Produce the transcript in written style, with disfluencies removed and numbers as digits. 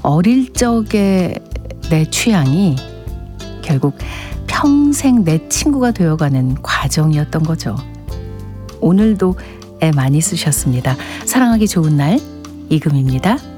어릴 적의 내 취향이 결국 평생 내 친구가 되어가는 과정이었던 거죠. 오늘도 애 많이 쓰셨습니다. 사랑하기 좋은 날 이금입니다.